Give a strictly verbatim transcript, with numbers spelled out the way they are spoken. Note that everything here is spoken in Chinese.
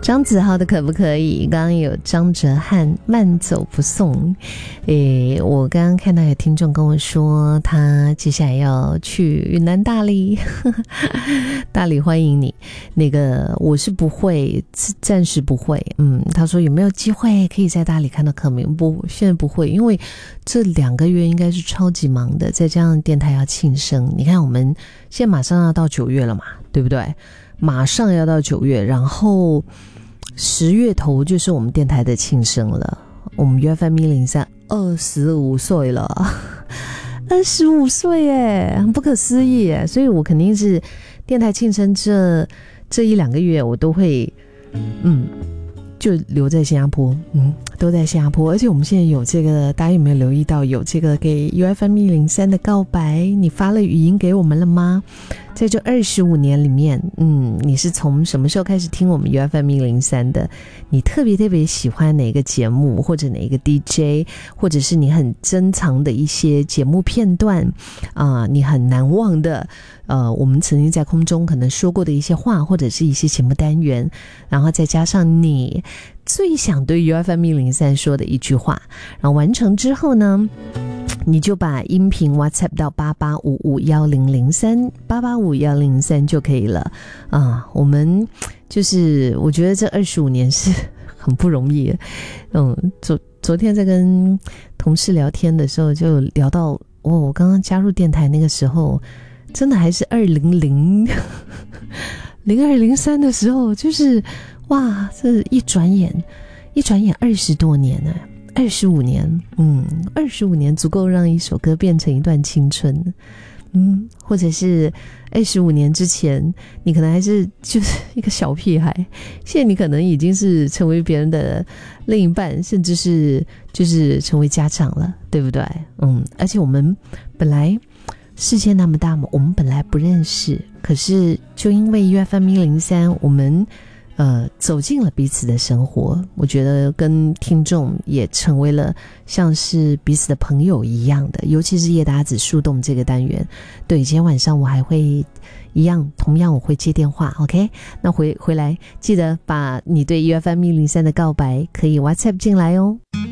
张子豪的可不可以？刚刚有张哲瀚慢走不送。诶，我刚刚看到有听众跟我说，他接下来要去云南大理，大理欢迎你。那个我是不会，暂时不会。嗯，他说有没有机会可以在大理看到克明？不，现在不会，因为这两个月应该是超级忙的，再加上电台要庆生。你看我们现在马上要到九月了嘛，对不对？马上要到九月，然后十月头就是我们电台的庆生了。我们 U F M 一零三二十五岁了，二十五岁耶，很不可思议耶！所以我肯定是电台庆生这这一两个月，我都会嗯。就留在新加坡，嗯，都在新加坡。而且我们现在有这个，大家有没有留意到有这个给 U F M 一零三的告白？你发了语音给我们了吗？在这二十五年里面，嗯，你是从什么时候开始听我们 U F M 一零三的？你特别特别喜欢哪个节目，或者哪个 D J， 或者是你很珍藏的一些节目片段啊、呃，你很难忘的，呃，我们曾经在空中可能说过的一些话，或者是一些节目单元，然后再加上你最想对 U F M 一零三说的一句话，然后完成之后呢，你就把音频 WhatsApp 到八八五五一零零三 八八五一零零三就可以了啊。我们就是我觉得这二十五年是很不容易的。嗯，昨昨天在跟同事聊天的时候，就聊到哦，我刚刚加入电台那个时候，真的还是二零零零二零三的时候，就是哇，这一转眼一转眼二十多年了。二十五年，嗯，二十五年足够让一首歌变成一段青春，嗯，或者是二十五年之前，你可能还是就是一个小屁孩，现在你可能已经是成为别人的另一半，甚至是就是成为家长了，对不对？嗯，而且我们本来世界那么大嘛，我们本来不认识，可是就因为 U F M 一零三，我们呃，走进了彼此的生活，我觉得跟听众也成为了像是彼此的朋友一样的，尤其是叶达子树洞这个单元。对，今天晚上我还会一样，同样我会接电话 ，OK？ 那回回来记得把你对 U F M 一零三的告白可以 WhatsApp 进来哦。